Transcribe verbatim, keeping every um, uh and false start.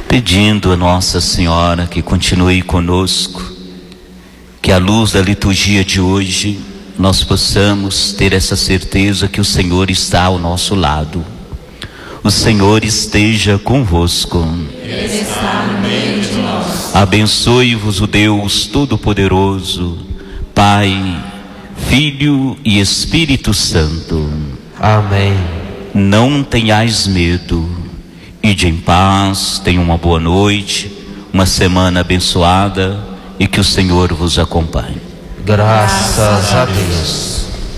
pedindo a Nossa Senhora que continue conosco, que à luz da liturgia de hoje nós possamos ter essa certeza que o Senhor está ao nosso lado. O Senhor esteja convosco. Ele está no meio de nós. Abençoe-vos o Deus Todo-Poderoso, Pai, Filho e Espírito Santo. Amém. Não tenhais medo. Ide em paz, tenha uma boa noite, uma semana abençoada e que o Senhor vos acompanhe. Graças a Deus.